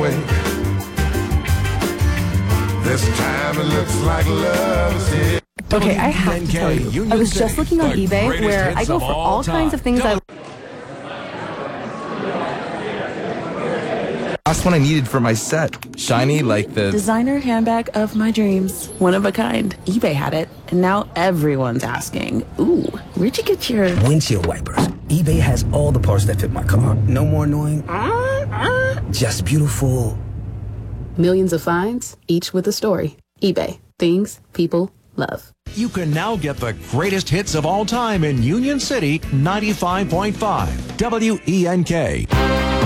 away. This time it looks like love's here. Okay, I have to tell you, I was just looking on eBay where I go for all kinds of things I... Last one I needed for my set. Shiny like the... Designer handbag of my dreams. One of a kind. eBay had it, and now everyone's asking, ooh, where'd you get your... Windshield wipers. eBay has all the parts that fit my car. No more annoying... Just beautiful. Millions of finds, each with a story. eBay. Things people love. You can now get the greatest hits of all time in Union City 95.5 WENK.